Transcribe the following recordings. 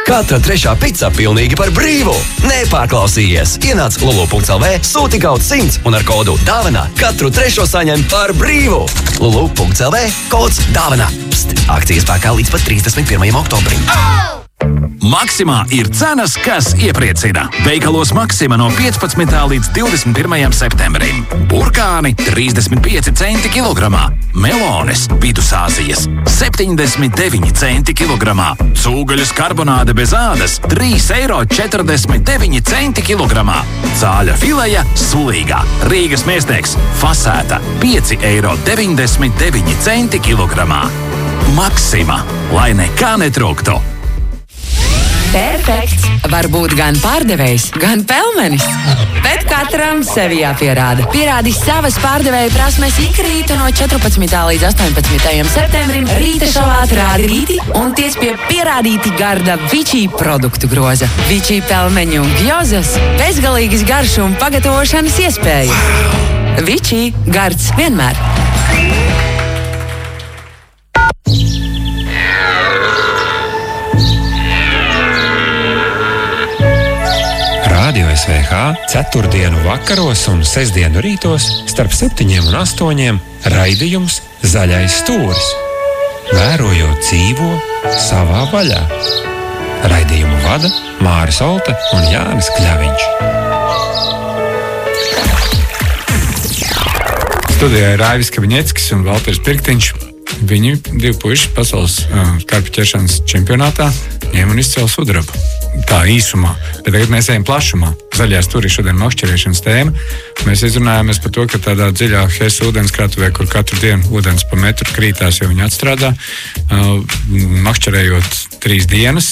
Katra trešā pica pilnīgi par brīvu. Nepārklausījies! Ienāc lulu.lv, sūti kaut 100 un ar kodu DAVANA katru trešo saņem par brīvu. Lulu.lv, kods DAVANA. Pst! Akcijas spēkā līdz pat 31. oktobrim. Maksimā ir cenas, kas iepriecina. Veikalos Maksima no 15. līdz 21. septembrim. Burkāni 35 centi kilogramā. Melones Vidusāzijas 79 centi kilogramā. Cūgaļas karbonāde bez ādas 3,49 centi kilogramā. Cāļa fileja sulīgā. Rīgas mēsnieks fasēta 5,99 centi kilogramā. Maksima, lai nekā netrūktu. Perfekts var būt gan pārdevējs, gan pelmenis. Bet katram sevi jāpierāda. Pierādi savas pārdevēja prasmes ik rītu no 14. līdz 18. septembrim. Rīta šovā atrādi rīti un tiec pie pierādīti garda Vičī produktu groza. Vičī pelmeņu un gjozas. Bezgalīgas garšu un pagatavošanas iespēja. Vičī gards vienmēr. Radio SVH ceturtdienu vakaros un sestdienu rītos starp 7 un 8 raidījums Zaļais stūris. Vērojot dzīvo savā vaļā. Raidījumu vada Māris Olta un Jānis Kļaviņš. Studijā ir Raivis Kabiņeckis un Valters Pirktiņš. Viņi divi puiši pasaules karpu ķeršanas čempionātā ņēma un izcēla sudrabu. Tā īsumā, bet tagad mēs ejam plašumā. Zaļajā stūrī šodien makšķerēšanas tēma. Mēs izrunājāmies par to, ka tādā dziļā Hesa ūdenskrātuvē, kur katru dienu ūdens pa metru krītās, jo viņi atstrādā, makšķerējot 3 dienas,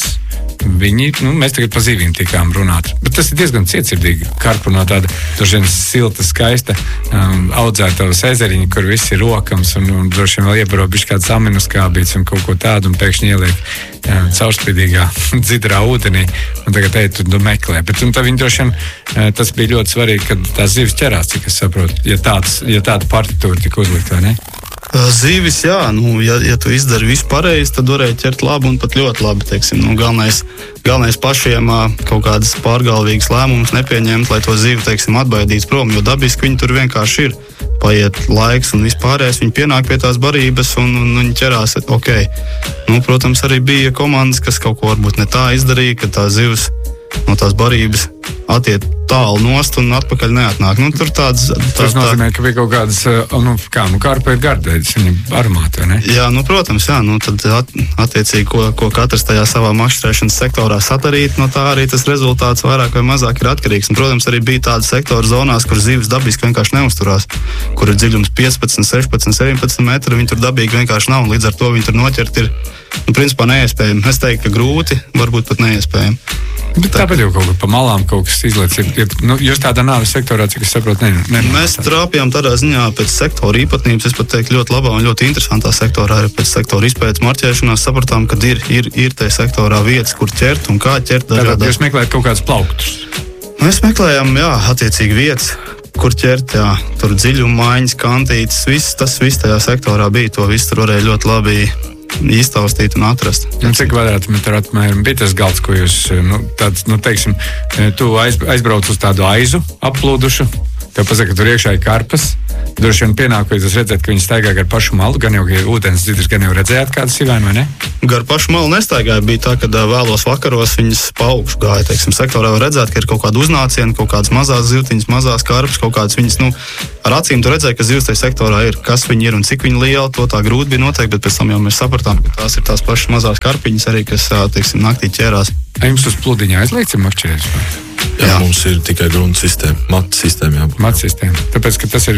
mēs tagad pa zivīm tikām runāt. Bet tas ir diezgan cietsirdīgi. Karpu no tāda silta, skaista audzētavas ezeriņa, kur viss ir rokams un droši vien vēl iebaro bišķi kāds aminoskābīts un kaut ko tādu un pēkšņi ieliek caurspīdīgā dzidrā ūdenī un tagad ej tu meklē. Bet un tā viņi droši vien tas bija ļoti svarīgi, kad tās zivis ķerās, cik es saprotu, ja tāda partitūra tika uzlikt, vai ne? Zīvis, jā, ja tu izdari visu pareizi, tad varēja ķert labu un pat ļoti labi, teiksim. Galvenais pašiem kaut kādas pārgalvīgas lēmumus nepieņemt, lai to zīvi, teiksim, atbaidīts prom, jo dabiski viņi tur vienkārši ir. Paiet laiks un vispārējais, viņi pienāk pie tās barības un viņi ķerās, ok. Protams, arī bija komandas, kas kaut ko varbūt ne tā izdarīja, ka tās zivis no tās barības attiet tālu nost un atpakaļ neatnāk. Tur tāds... Tas nozīmē, ka bija kaut kādas, karpa ir gardēļas, viņa aromāti, vai ne? Jā, protams, jā, tad attiecīgi, ko katrs tajā savā makšķerēšanas sektorā sadarīt, no tā arī tas rezultāts vairāk vai mazāk ir atkarīgs. Un, protams, arī bija tādas sektora zonās, kur zivis dabiski vienkārši neuzturās, kur ir dziļums 15, 16, 17 metri, viņi tur dabīgi vienkārši nav, un līdz ar to viņi tur noķert ir, principā neiespējami. Es teiktu, ka grūti, varbūt pat neiespējami. Bet tāpēc jau kaut kur pa malām kaut kas izlaic. Jūs tādā nāves sektorā, cik es saprotu, Mēs trāpījām tādā ziņā pēc sektora īpatnības, es pat teiktu ļoti labā un ļoti interesantā sektorā, arī pēc sektora izpētes marķēšanās sapratām, ka ir tajā sektorā vietas, kur ķert un kā ķert dažādās. Tātad jūs meklējat kaut kādus plauktus? Mēs meklējām, jā, attiecīgi vietas, kur ķert, jā, tur dziļuma maiņas, kantītes, tas viss tajā sektorā bija, to visu tur varēja ļoti labi iztaustīt un atrast. Cik kvadrātmetru apmēram bija tas galds, ko jūs, teiksim, tu aizbrauc uz tādu aizu aplūdušu, tev pasaka, ka tur iekšā ir karpas, droši vien pienākoties redzēt, ka viņi staigā gar pašu malu, gan jau, ka ir ūdens dzidrs, gan jau redzējāt kādu sivēnu, vai ne? Gar pašu malu nestaigāja, bija tā, ka vēlos vakaros viņas pa augšu gāja, teiksim, sektorā var redzēt, ka ir kaut kāda uznāciena, kaut kādas mazās zivtiņas, mazās karpas, kaut kādas viņas, ar acīm tu redzēji, ka zivs tajā sektorā ir, kas viņi ir un cik viņi liela, to tā grūti bija noteikt, bet pēc tam jau mēs sapratām, ka tās ir tās pašas mazās karpiņas arī, kas, teiksim, naktī ķērās. Jums uz pludiņā aizliegts ir makšķerēšana? Jā, mums ir tikai grunts sistēma, matu sistēma jābūt. Matu sistēma, tāpēc, ka tas ir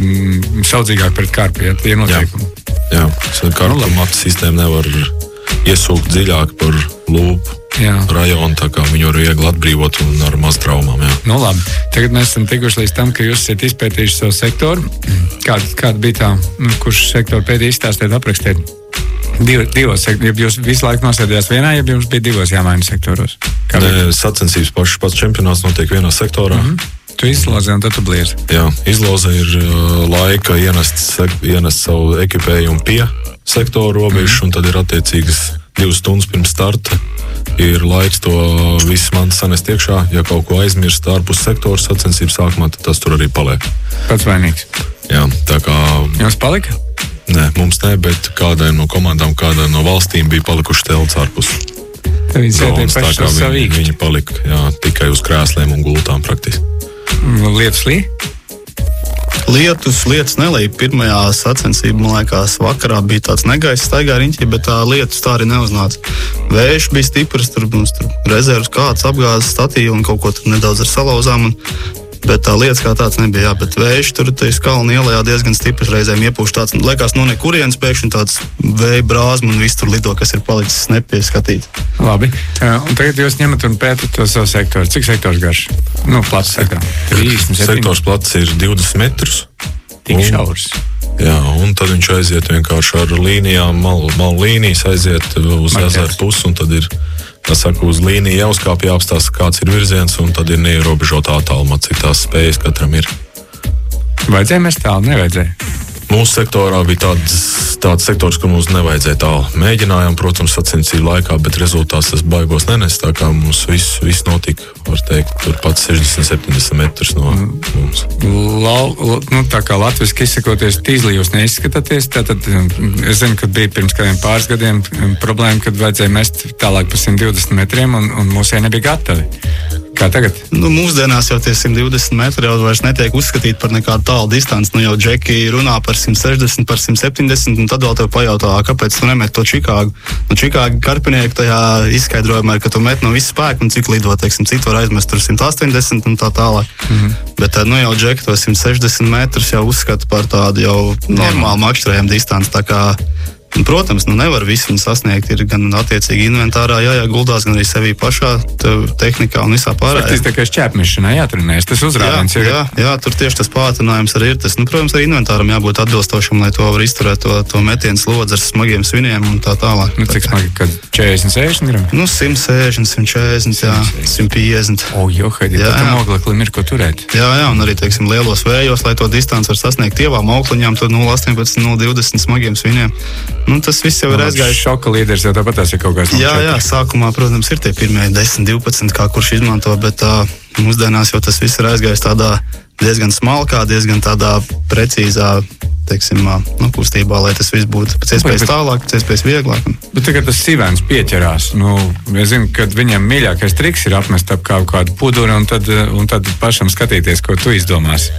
saudzīgāk pret karpi, ja tie noteikumi. Jā, karpa matu sistēma nevar iesūkt dziļāk par lūpu. Rajonu, tā kā viņu var viegli atbrīvot un ar maz traumām. Jā. Labi. Tagad mēs esam tikuši līdz tam, ka jūs esat izpētījuši savu sektoru. Kāda bija tā, kurš sektoru pēdējā izstāstīt, aprakstīt? Divos sektoros, jūs visu laiku nosēdījās vienā, ja jums bija divos jāmaina sektoros? Sacensības pats čempionāts notiek vienā sektorā. Tu izlozē un tad tu bliezi. Jā, izloze ir laika ienest savu ekipējumu pie sektoru robežu, un tad ir attiecīgas 2 stundas pirms starta ir laiks to visas mantas sanest iekšā. Ja kaut ko aizmirst ārpus sektora sacensības sākumā, tad tas tur arī paliek. Pats vainīgs. Jā, tā kā... Jums palika? Nē, mums ne, bet kādai no komandām, kādai no valstīm bija palikuši telts ārpus. Viņi palika tikai uz krēsliem un gultām praktiski. Lietus lī? Lietus nelīja. Pirmajā sacensība, man liekas, vakarā bija tāds negaisa staigā riņķī, bet tā lietus tā arī neuznāca. Vējš bija stiprs, tur rezervas kāds apgāzes statīvu un kaut ko tur nedaudz ar salauzām. Bet tā lietas kā tāds nebija, bet vējš tur kalnu ielējā diezgan stiprs reizēm iepūš tāds, liekas, no nekurienes pēkšņi tāds vēja brāzma un viss tur lido, kas ir palicis nepieskatīt. Labi, un tagad jūs ņemat un pētat to savu sektoru. Cik sektors garš? Plats sektors. 37. Sektors plats ir 20 metrus. Tik šaurs. Jā, un tad viņš aiziet vienkārši ar līnijām, malu līnijas aiziet uz ezeru pusi, un tad ir, uz līniju jāuzkāp, jāapstāsta, kāds ir virziens, un tad ir neierobežota attālumā, cik tās spējas katram ir. Vajadzēja mest tālu, nevajadzēja? Mūsu sektorā bija tāds sektors, kur mums nevajadzēja tālu. Mēģinājām, protams, sacensību laikā, bet rezultāts tas baigos nenes, tā kā mums viss notika, var teikt, tur pats 60-70 metrus no mums. Tā kā latviski izsakoties, tīzlī jūs neizskatāties, tātad es zinu, ka bija pirms kādiem pāris gadiem problēma, kad vajadzēja mest tālāk pa 120 metriem un mūsē nebija gatavi. Kā tagad? Mūsdienās jau tie 120 metri jau vairs netiek uzskatīti par nekādu tālu distanci. Jau džeki runā par 160, par 170, un tad vēl tev pajautā, kāpēc tu nemet to Čikāgu. Čikāga karpinieki tajā izskaidrojumā ir, ka tu met no visu spēku un cik lido, teiksim, citi var aizmest tur 180 un tā tālāk. Bet jau džeki to 160 metrus jau uzskata par tādu jau normālu makšķerējumu distanci. Tā kā, protams, nevar visu viņu sasniegt. Ir gan attiecīgi inventārā jāguldās, gan arī sevī pašā tehnikā un visā pārējā. Tas tā kā šķēpmešanā jātrenējas, tas uzrādījums ir. Jā, tur tieši tas pātrinājums arī ir. Tas, protams, arī inventāram jābūt atbilstošam, lai to var izturēt to metienu slodzi ar smagiem sviniem un tā tālāk. Cik smagi, kad 40-60 gramu? 160, 140, jā, 150. Johadi, tad tam ogleklim ir ko turēt. Jā, un arī, teiksim, lielos vējos, lai to distanci var sasniegt tievām aukliņām, tur 0,18, 0,20 smagiem sviniem. Tas viss jau ir aizgājis. Šoka līderis jau tāpat ir kaut kāds. Jā, sākumā, protams, ir tie pirmie 10, 12, kā kurš izmanto, bet mūsdienās jau tas viss ir aizgājis tādā diezgan smalkā, diezgan tādā precīzā, teiksim, kustībā, lai tas viss būtu pēc iespējas tālāk, pēc iespējas vieglāk. Bet tagad tas sīvēns pieķerās. Es zinu, ka viņam mīļākais triks ir apmest ap kādu puduri un tad pašam skatīties, ko tu izdomāsi.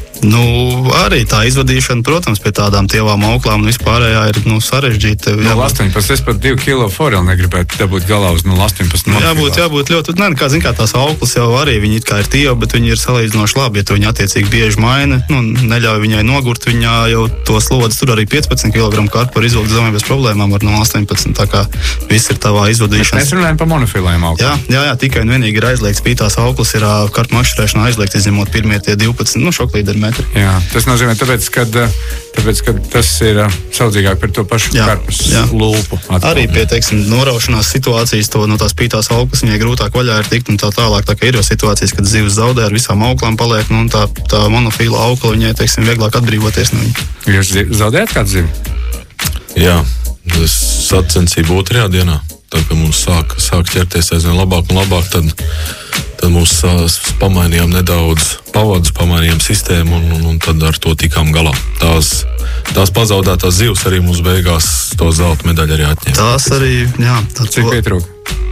Arī tā izvadīšana, protams, pie tādām tievām auklām un vispārējā ir sarežģīta. 0,18, es pat 2 kilo foreli negribētu dabūt galā uz 0,18. Jābūt ļoti, kā tās auklas jau arī, viņi it kā ir tieva, bet viņi ir salīdzinoši labi, ja tu viņi attiecīgi bieži maina, neļauj viņai nogurt, viņā jau to slodzi, tur arī 15 kg karpu var izvilkt zemē bez problēmām ar 0,18, tā kā viss ir tavā izvadīšanas. Mēs runājam par monofilējām auklām. Jā, tikai un vienīgi ir aizliegts pītās auklas, ir karpu makšķerēšanā aizliegts, izņemot pirmie tie 12, šoklīderi. Jā, tas nozīmē, tāpēc, ka tas ir saudzīgāk par to pašu karpus lūpu. Arī pie, teiksim, noraušanās situācijas no tās pītās auklas viņai grūtāk vaļā ir tikt un tā tālāk. Tā kā ir jau situācijas, kad zivs zaudē ar visām auklām paliek, un tā monofila aukla viņai, teiksim, vieglāk atbrīvoties no viņa. Jūs zaudējat kādu zivi? Jā, tas sacensība 2. dienā. Tā kā mums sāk ķerties aizvien labāk un labāk, tad mums pamainījām nedaudz pavadus, pamainījām sistēmu un tad ar to tikām galā. Tās pazaudētās zivs arī mums beigās to zelta medaļu arī atņēma. Tās arī, jā. Cik pietrūka?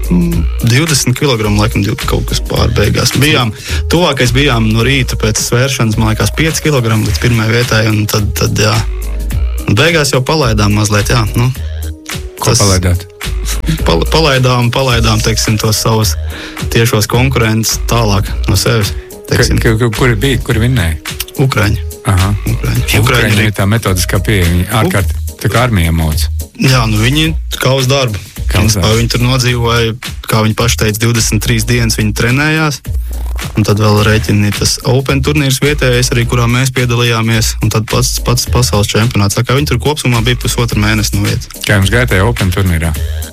20 kg, laikam, kaut kas pārbeigās. Tuvākais bijām no rīta pēc svēršanas, man liekas, 5 kg līdz pirmajai vietai, un tad jā. Un beigās jau palaidām mazliet, jā. Ko palaidāt? Palaidām, teiksim, tos savus tiešos konkurentus tālāk no sevis. Kuri bija, kuri vinnēja? Ukraiņi. Aha. Ukraiņi ir tā metodiskā pieeja, viņi ārkārt, tā kā armija moc. Jā, viņi kā uz darbu. Viņi tur nodzīvoja, kā viņi paši teica, 23 dienas viņi trenējās. Un tad vēl rēķini tas Open turnīrs vietējais, arī kurā mēs piedalījāmies. Un tad pats pasaules čempionāts. Tā kā viņi tur kopsumā bija 1,5 mēnesi no vietas. Kā jums gāja tajā Open turnīrā?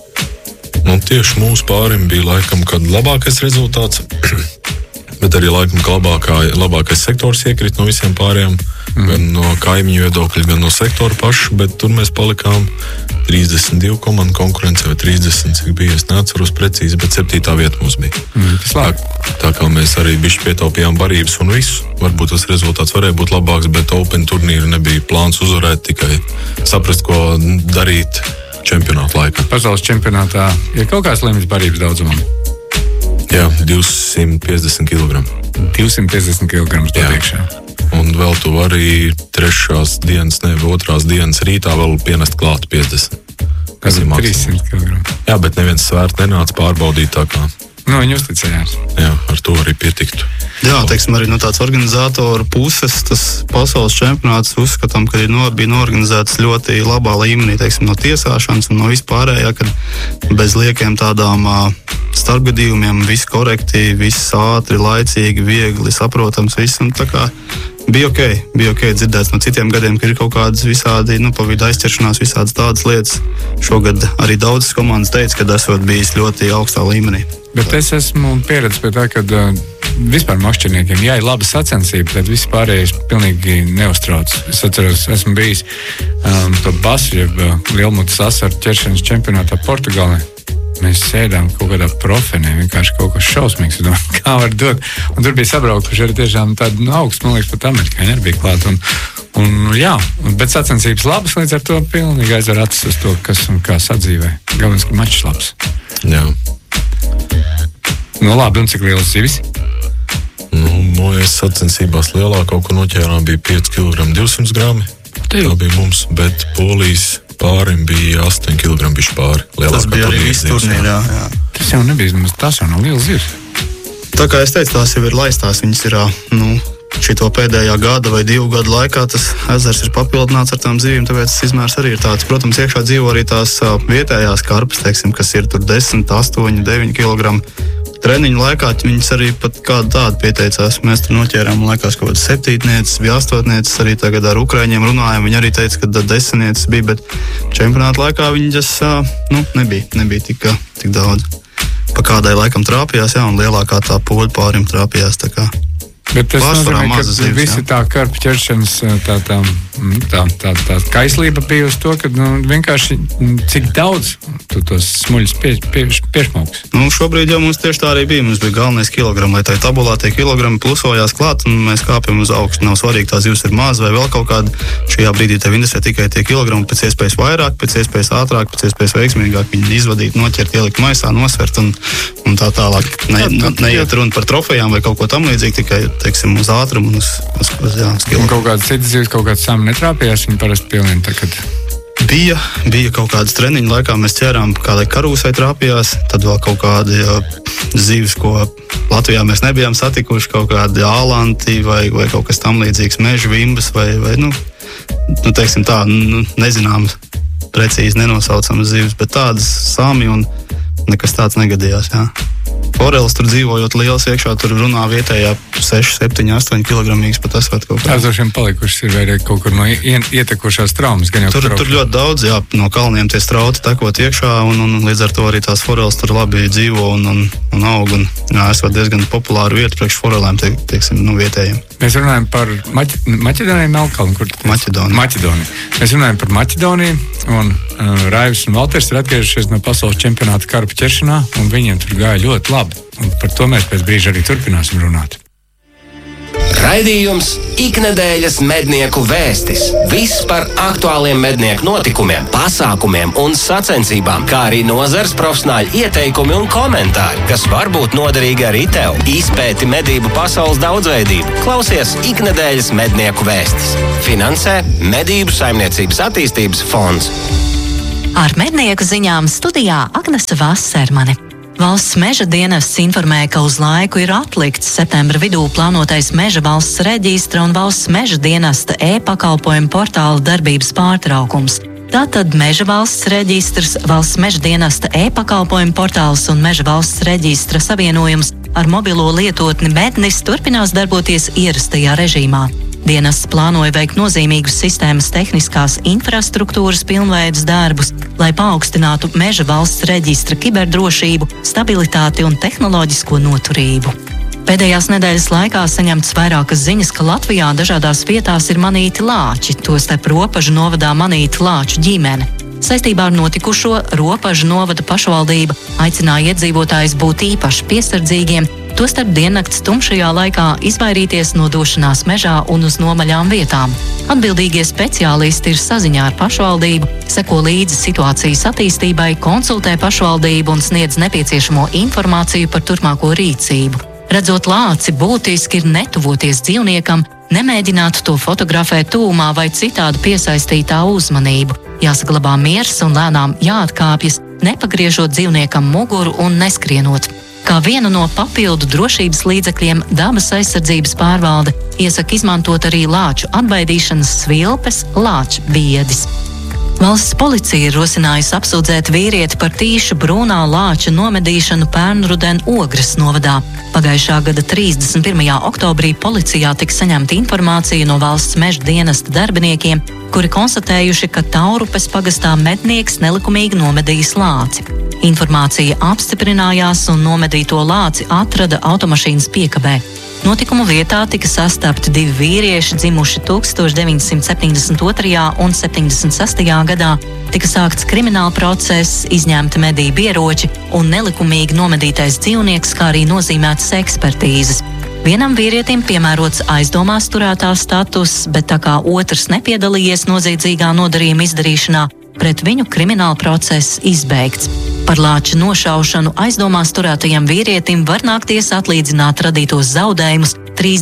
Tieši mūsu pārim bija laikam, kad labākais rezultāts, bet arī laikam, ka labākais sektors iekrīt no visiem pārējiem. Gan no kaimiņu viedokļa, gan no sektora pašu, bet tur mēs palikām 32 komandu konkurencē, vai 30, cik bija, es neatceros precīzi, bet 7. vieta mums bija. Tā kā mēs arī bišķi pietaupījām barības un visu. Varbūt tas rezultāts varēja būt labāks, bet Open turnīru nebija plāns uzvarēt, tikai saprast, ko darīt čempionāta laikā. Pasaules čempionātā ir kaut kāds limits barības daudzumam? Jā, 250 kg. 250 kg iekšā. Un vēl tu vari 2. dienas rītā vēl pienest klāt 50. Kas ir 300 kg. Jā, bet neviens svērt nenāca pārbaudīt tā kā. Nu, viņi uzticējās. Jā, ar to arī pietiktu. Jā, teiksim, arī no tāds organizātoru puses, tas pasaules čempionāts uzskatām, ka bija norganizēts ļoti labā līmenī, teiksim, no tiesāšanas un no vispārējā, kad bez liekiem tādām starpgadījumiem, viss korekti, viss ātri, laicīgi, viegli, saprotams, viss, un tā kā bija ok dzirdēts no citiem gadiem, ka ir kaut kādas visādi, pa vidu aizķeršanās, visādas tādas lietas. Šogad arī daudzas komandas teica, ka esot bijis ļoti augstā līmenī. Bet es esmu pieredzējis pie tā, ka vispār makšķerniekiem, ja ir laba sacensība, tad viss pārējais pilnīgi neuztrauc. Es atceros, esmu bijis to basu, jeb lielmutas asaru ķeršanas čempionātā Portugālē. Mēs sēdām kaut kādā profenē, vienkārši kaut kas šausmīgs. Kā var dot? Un tur bija sabraukuši arī tiešām tādi augsts, man liekas, pat amerikāņi arī bija klāt. Bet sacensības labas, līdz ar to pilnīgi aizver acis uz to, kas un kā sadzīvē. Galvenais, ka mačs labs. Jā. Nu labi, un cik lielas zivis? Mēs sacensībās lielāk kaut ko noķērām bija 5 kg 200 grami. Tā bija mums, bet Polijas pārim bija 8 kg bišķi pāri. Tas bija arī viss turnīrā, jā. Tas jau nebija, tas jau nav liels zivs. Tā kā es teicu, tās jau ir laistās, viņas ir, šito pēdējā gada vai 2 gadu laikā tas ezers ir papildināts ar tām zivīm, tāpēc tas izmērs arī ir tāds. Protams, iekšā dzīvo arī tās vietējās karpas, teiksim, kas ir tur 10, 8, 9 kg. Treniņu laikā viņas arī pat kādu tādu pieteicās. Mēs tur noķērām, man liekas, kaut kādas 7, bija 8, arī tagad ar ukraiņiem runājām. Viņi arī teica, ka 10 bija, bet čempionāta laikā viņas nebija tik daudz. Pa kādai laikam trāpījās, jā, un lielākā tā poļu pārim trāpījās, tā kā. Bet tas nozīmē, ka visi tā karpu ķeršanas tā kaislība bija uz to, ka vienkārši cik daudz tu tos smuļus piešmauks. Šobrīd jau mums tieši tā arī bija. Mums bija galvenais kilogramu, lai tai tabulā tie kilogrami plusojās klāt, un mēs kāpjam uz augstu. Nav svarīgi, tā zivs ir maz vai vēl kaut kāda. Šajā brīdī tev interesē tikai tie kilogrami, pēc iespējas vairāk, pēc iespējas ātrāk, pēc iespējas veiksmīgāk viņi izvadīt, noķert, ielikt maisā, nosvert un tā tālāk. Neiet runa par trofejām vai kaut ko tam līdzīgi, tikai teiksim, uz ātrumu un uz skilu. Un kaut kādas citas zivs, kaut kāds sami netrāpījās, viņi parasti pilnīgi tagad. Bija kaut kādas treniņu laikā, mēs ķērām, kādai karūsai trāpījās, tad vēl kaut kādi zivis, ko Latvijā mēs nebijām satikuši, kaut kādi ālanti vai kaut kas tam līdzīgs, meža vimbas vai teiksim tā, nezināmas, precīzi nenosaucamas zivis, bet tādas sami un nekas tāds negadījās, jā. Foreles tur dzīvojot liels iekšā, tur runā vietējā 6, 7, 8 kilogramīgs pat esot kaut kā. Tās droši vien palikušas ir vai kaut kur no ietekušās traumas. Tur ļoti daudz, jā, no kalniem tie strauti tekot iekšā un līdz ar to arī tās foreles tur labi dzīvo un aug. Jā, esot diezgan populāru vietu priekš forelēm, teiksim, vietējiem. Mēs runājam par Maķedoniju, Melkalnu, Maķedoniju. Mēs runājam par Maķedoniju un Raivs un Valters ir atgriežušies no pasaules čempionāta karpu ķeršanā un viņiem tur gāja ļoti labi. Un par to mēs pēc brīža arī turpināsim runāt. Raidījums iknedēļas mednieku vēstis. Viss par aktuāliem mednieku notikumiem, pasākumiem un sacensībām, kā arī nozares profesionāļu ieteikumi un komentāri, kas var būt noderīgi arī tev. Izpēti medību pasaules daudzveidību. Klausies iknedēļas mednieku vēstis. Finansē Medību saimniecības attīstības fonds. Ar mednieku ziņām studijā Agnese Vassermane. Valsts meža dienests informēja, ka uz laiku ir atlikts septembra vidū plānotais meža valsts reģistra un valsts meža dienesta e-pakalpojumu portāla darbības pārtraukums. Tātad meža valsts reģistrs, valsts meža dienesta e-pakalpojumu portāls un meža valsts reģistra savienojums ar mobilo lietotni Mednis turpinās darboties ierastajā režīmā. Dienests plānoja veikt nozīmīgus sistēmas tehniskās infrastruktūras pilnveides darbus, lai paaugstinātu meža valsts reģistra kiberdrošību, stabilitāti un tehnoloģisko noturību. Pēdējās nedēļas laikā saņemts vairākas ziņas, ka Latvijā dažādās vietās ir manīti lāči, tostarp Ropažu novadā manīti lāču ģimene. Saistībā ar notikušo Ropažu novada pašvaldība aicināja iedzīvotājus būt īpaši piesardzīgiem, tostarp diennakts tumšajā laikā izvairīties no došanās mežā un uz nomaļām vietām. Atbildīgie speciālisti ir saziņā ar pašvaldību, seko līdzi situācijas attīstībai, konsultē pašvaldību un sniedz nepieciešamo informāciju par turpmāko rīcību. Redzot lāci, būtiski ir netuvoties dzīvniekam, nemēģināt to fotografēt tūmā vai citādi piesaistīt tā uzmanību. Jāsaglabā miers un lēnām jāatkāpjas, nepagriežot dzīvniekam muguru un neskrienot. Kā vienu no papildu drošības līdzekļiem dabas aizsardzības pārvalde iesaka izmantot arī lāču atbaidīšanas svilpes, lāču biedis. Valsts policija ir rosinājusi apsūdzēt vīrieti par tīšu brūnā lāča nomedīšanu Pērnruden Ogres novadā. Pagājušā gada 31. oktobrī policijā tika saņemta informācija no valsts meža dienesta darbiniekiem, kuri konstatējuši, ka Taurupes pagastā mednieks nelikumīgi nomedījis lāci. Informācija apstiprinājās un nomedīto lāci atrada automašīnas piekabē. Notikumu vietā tika sastapti 2 vīrieši dzimuši 1972. un 76. gadā, tika sākts krimināla process, izņemti medību ieroči un nelikumīgi nomedītais dzīvnieks, kā arī nozīmētas ekspertīzes. Vienam vīrietim piemērots aizdomās turētā status, bet tā kā otrs nepiedalījies noziedzīgā nodarījuma izdarīšanā, pret viņu krimināla process izbeigts. Par lāča nošaušanu aizdomās turētajam vīrietim var nākties atlīdzināt radītos zaudējumus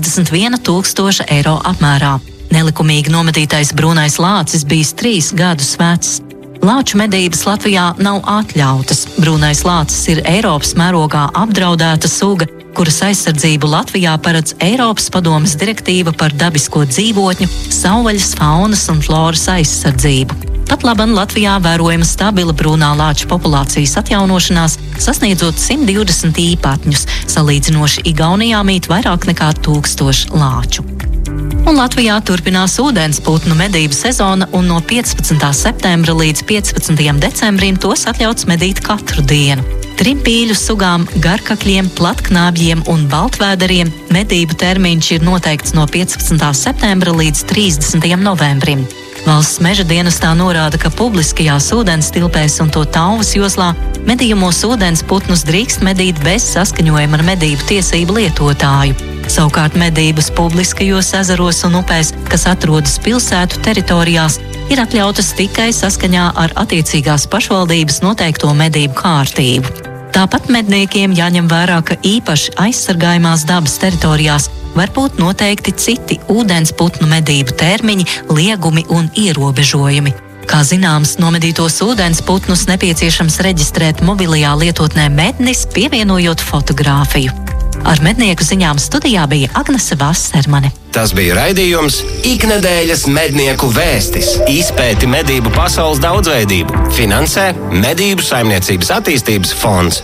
31 000 eiro apmērā. Nelikumīgi nomedītais brūnais lācis bijis 3 gadus vecs. Lāču medības Latvijā nav atļautas. Brūnais lācis ir Eiropas mērogā apdraudēta suga, kuras aizsardzību Latvijā paredz Eiropas padomes direktīva par dabisko dzīvotņu, savvaļas, faunas un floras aizsardzību. Patlaban Latvijā vērojama stabila brūnā lāča populācijas atjaunošanās, sasniedzot 120 īpatņus, salīdzinoši Igaunijā mīt vairāk nekā 1000 lāču. Un Latvijā turpinās ūdensputnu medību sezona, un no 15. septembra līdz 15. decembrim tos atļauts medīt katru dienu. 3 pīļu sugām, garkakļiem, platknābjiem un baltvēderiem medību termiņš ir noteikts no 15. septembra līdz 30. novembrim. Valsts meža dienestā norāda, ka publiskajās ūdenstilpēs un to Tauvas joslā medījumos ūdensputnus drīkst medīt bez saskaņojuma ar medību tiesību lietotāju. Savukārt medības publiskajos ezeros un upēs, kas atrodas pilsētu teritorijās, ir atļautas tikai saskaņā ar attiecīgās pašvaldības noteikto medību kārtību. Tāpat medniekiem jāņem vērā, ka īpaši aizsargājumās dabas teritorijās var būt noteikti citi ūdensputnu medību termiņi, liegumi un ierobežojumi. Kā zināms, nomedītos ūdensputnus nepieciešams reģistrēt mobilajā lietotnē Mednis, pievienojot fotogrāfiju. Ar mednieku ziņām studijā bija Agnese Vassermane. Tas bija raidījums Iknedēļas mednieku vēstis. Izpēti medību pasaules daudzveidību. Finansē Medību saimniecības attīstības fonds.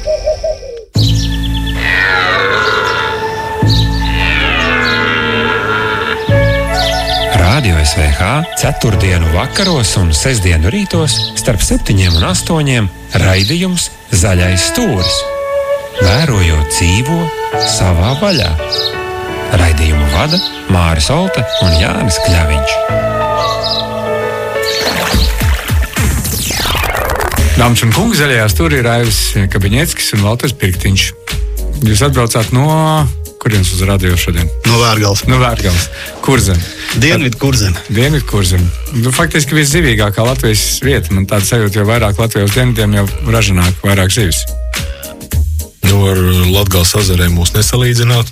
Radio SVH 4. vakaros un 6. rītos starp 7 un 8 raidījums Zaļais stūris. Vērojot dzīvo savā vaļā. Raidījumu vada Māris Olte un Jānis Kļaviņš. Dāmas un kungi, zaļajā stūrī ir Aivis Kabiņeckis un Valters Pirktiņš. Jūs atbraucāt no kurienes uz radio šodien? No Vērgales. No Vērgales. Kurzem? Dienvidu Kurzem. Faktiski visdzīvīgākā Latvijas vieta. Man tāda sajūta, jo vairāk Latvijas dienvidiem, jau ražanāk vairāk zivis. Ar Latgales ezeriem mūs nesalīdzināt,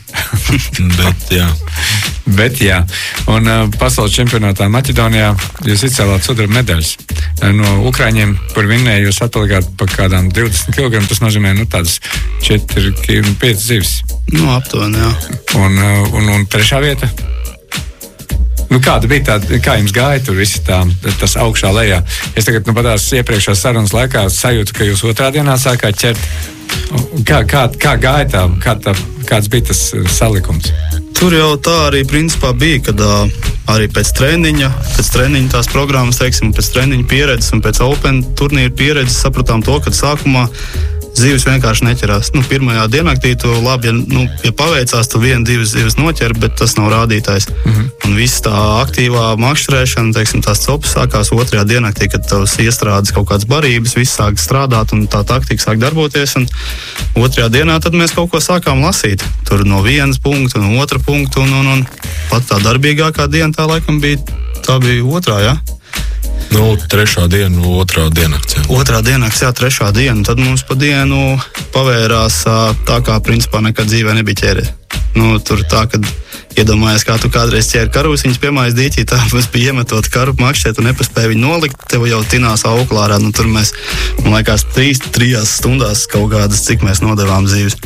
bet jā. Un pasaules čempionātā Maķedonijā jūs izcēlāt sudraba medaļas. No Ukraiņiem, kur vinnēja, jūs atpalikāt pa kādām 20 kg, tas nozīmē, tādas 4-5 zivis. Aptuveni, jā. Un trešā vieta? Kāda bija tāda, kā jums gāja tur visi tas augšā lejā? Es tagad, patās iepriekšās sarunas laikā sajūtu, ka jūs otrā dienā sākāt ķert. Kā gāja tā? Kāds bija tas salikums? Tur jau tā arī principā bija, kad arī pēc treniņa tās programmas, teiksim, pēc treniņa pieredzes un pēc Open turnīra pieredzes sapratām to, ka sākumā Zivis vienkārši neķerās. Pirmajā diennaktī tu labi, ja paveicās, tu 1-2 zivis noķer, bet tas nav rādītājs. Un viss tā aktīvā makšķerēšana, teiksim, tās copas sākās 2. diennaktī, kad tavs iestrādes kaut kādas barības, viss sāk strādāt un tā taktika sāk darboties. Un 2. dienā tad mēs kaut ko sākām lasīt. Tur no 1 punkta un 2 punkta un pat tā darbīgākā diena tā laikam bija 2. jā? 3. diena, 2. diennakts. 2. diennakts, 3. diena. Tad mums pa dienu pavērās tā, kā principā nekad dzīvē nebija ķērie. Tur tā, kad iedomājies, kā tu kādreiz ķēri karūsiņus piemājas dīķī, tā mums bija iemetot karu makšķēt un nepaspēja viņu nolikt, tev jau tinās auklārā. Tur mēs, man liekas, 3 stundās kaut kādas, cik mēs nodevām zīves.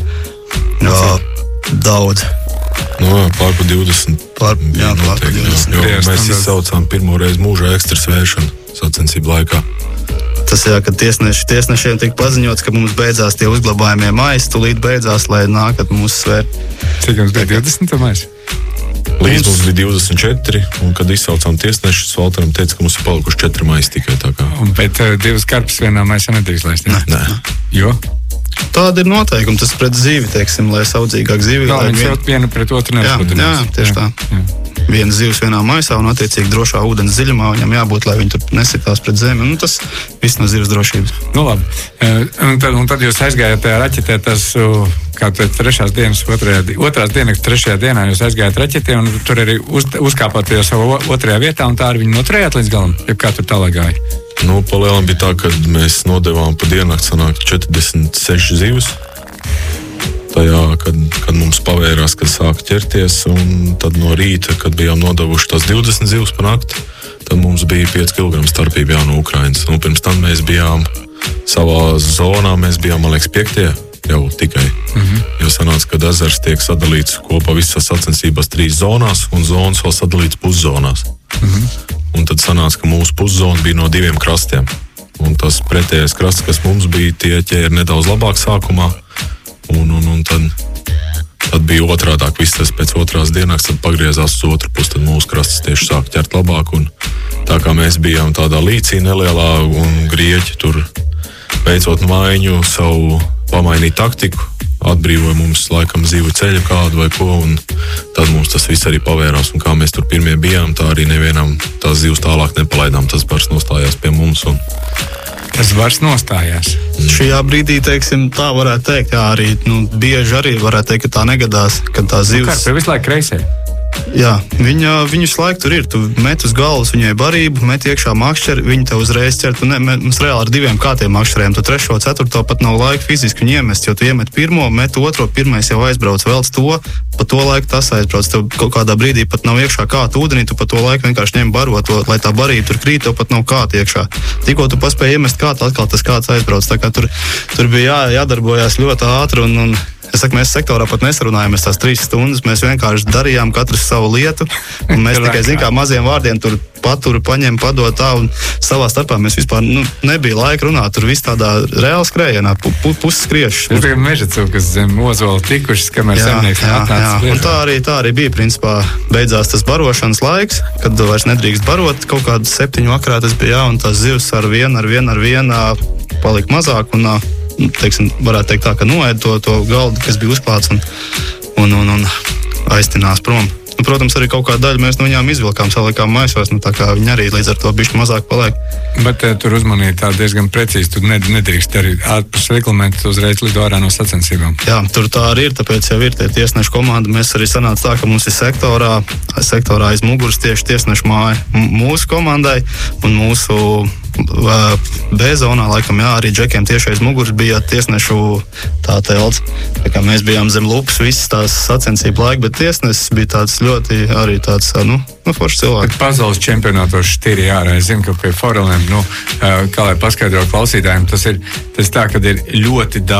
Daudz. Pārpa 20. Jā, pārpa 20. Mēs izsaucām pirmo reizi mūžā ekstras vēršanu sacensību laikā. Tas jā, kad tiesnešiem tika paziņots, ka mums beidzās tie uzglabājumie maisi, tūlīt beidzās, lai nākat mūsu svērt. Cik jums bija 20 maisi? Līdz mums bija 24, un kad izsaucām tiesnešus, Valteram teica, ka mums ir palikuši 4 maisi tikai tā kā. Bet 2 karpus vienā maisā nedrīkst laist? Nē. Jo? Tāda ir noteikuma, tas pret zivi, teiksim, lai saudzīgāk zivi. Viņi jau vienu pret otru neuzpudinās. Jā, tieši tā. Viena zivs vienā maisā un attiecīgi drošā ūdens dziļumā viņam jābūt, lai viņi tur nesitās pret zemi. Tas viss no zivs drošības. Labi. Un tad jūs aizgājāt tajā raķetē, tas, kā tu 3. dienas, 2. dienas, 3. dienā jūs aizgājāt raķetē un tur arī uzkāpāt jau savu 2. vietā un tā arī viņi noturējāt līdz galam, jeb kā tur tālāk gāja? Palielam bija tā, kad mēs nodevām pa diennakti sanāk 46 zivs. Tajā, kad mums pavērās, kad sāka ķerties, un tad no rīta, kad bijām nodevuši tās 20 zivs pa nakti, tad mums bija 5 kg starpība no Ukrainas. Pirms tam mēs bijām savā zonā, mēs bijām, man liekas, 5. jau tikai. Jo sanāca, kad ezers tiek sadalīts kopā visās sacensībās 3 zonās, un zonas vēl sadalīts puszonās. Un tad sanāca, ka mūsu puszona bija no 2 krastiem. Un tas pretējais krasts, kas mums bija, tie ķēri nedaudz labāk sākumā. Un tad bija otrādāk. Viss tas pēc 2. diennakts tad pagriezās uz otru pusi. Tad mūsu krastas tieši sāk ķert labāk. Un tā kā mēs bijām tādā līcī nelielā un grieķi tur veicot maiņu savu pamainīt taktiku, atbrīvoja mums laikam zivu ceļu kādu vai ko, un tad mums tas viss arī pavērās. Un kā mēs tur pirmie bijām, tā arī nevienam tās zivs tālāk nepalaidām. Tas bars nostājās pie mums. Tas vairs nostājās. Šajā brīdī, teiksim, tā varētu teikt, jā, arī, bieži arī varētu teikt, ka tā negadās, kad tā zivs... Kā visu laiku kreisē? Jā, viņa visu laiku tur ir. Tu met uz galvas viņai barību, met iekšā makšķeri, viņa te uzreiz ķer. Mums reāli ar 2 kārtiem makšķeriem. Tu 3., 4. pat nav laika fiziski viņu iemest, jo tu iemet 1, met 2, 1. jau aizbrauc velc to, pa to laiku tas aizbrauc. Tev kaut kādā brīdī pat nav iekšā kāta ūdenī, tu pa to laiku vienkārši ņem barot, lai tā barība tur krīt, tev pat nav kāta iekšā. Tikko tu paspēji iemest kātu, atkal tas kāds aizbrauc. Tā kā tur bija jādarbojās ļoti ātri un es saku, mēs sektorā pat nesarunājāmies tās 3 stundas, mēs vienkārši darījām katrs savu lietu, un mēs tikai, kā maziem vārdiem tur paturu, paņem, padot tā, un savā starpā mēs vispār, nebija laika runāt, tur viss tādā reāli skrējienā, puses skriešas. Jūs tagad meža cilvēkas zem ozola tikušas, kamēr zemnieks atnāca. Un tā arī bija, principā, beidzās tas barošanas laiks, kad vairs nedrīkst barot, kaut kādu 7 vakarā tas bija, un tās zivs ar vienu palika mazāk, un teiksim, varētu teikt tā, ka noēd to galdu, kas bija uzklāts un aiztinās prom. Protams, arī kaut kādu daļu mēs no viņām izvilkām, salikām maisos, tā kā viņi arī līdz ar to bišķi mazāk paliek. Bet tur uzmanīja tā diezgan precīzi, tu nedrīkst arī ārpus reglamentu uzreiz lido ārā no sacensībām. Jā, tur tā arī ir, tāpēc jau ir tie tiesnešu komanda. Mēs arī sanāca tā, ka mums ir sektorā aiz muguras tieši tiesnešu māja mūsu komandai un mūsu B-zonā, laikam, jā, arī džekiem tieši aiz muguras bija tiesnešu tā telts. Tā kā mēs bijām zem lupas visas tās sacensību laika, bet tiesnesis bija tāds ļoti arī tāds, foršs cilvēks. Bet pasaules čempionātos šķiri ārā. Es zinu, ka pie forelēm, kā lai paskaidro klausītājiem, tas tā, kad ir ļoti daudz